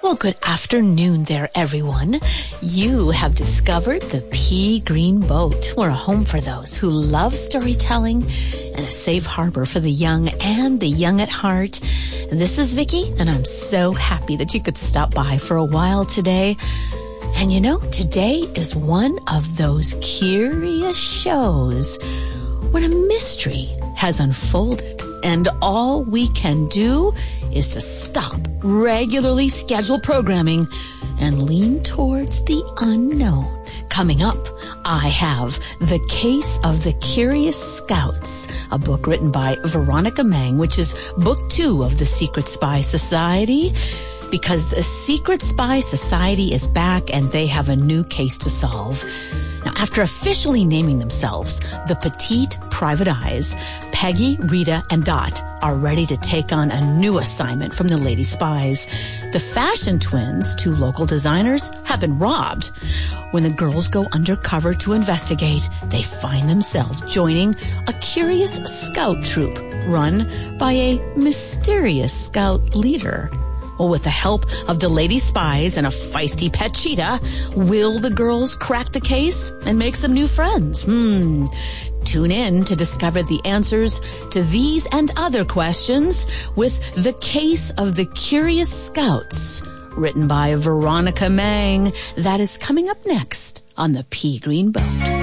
Well, good afternoon there, everyone. You have discovered the Pea Green Boat. We're a home for those who love storytelling and a safe harbor for the young and the young at heart. This is Vicki, and I'm so happy that you could stop by for a while today. And you know, today is one of those curious shows when a mystery has unfolded, and all we can do is to stop regularly scheduled programming and lean towards the unknown. Coming up, I have The Case of the Curious Scouts, a book written by Veronica Mang, which is book 2 of The Secret Spy Society, because the Secret Spy Society is back and they have a new case to solve. Now, after officially naming themselves the Petite Private Eyes, Peggy, Rita, and Dot are ready to take on a new assignment from the Lady Spies. The Fashion Twins, 2 local designers, have been robbed. When the girls go undercover to investigate, they find themselves joining a curious scout troop run by a mysterious scout leader. Well, with the help of the Lady Spies and a feisty pet cheetah, will the girls crack the case and make some new friends? Tune in to discover the answers to these and other questions with The Case of the Curious Scouts, written by Veronica Mang. That is coming up next on the Pea Green Boat.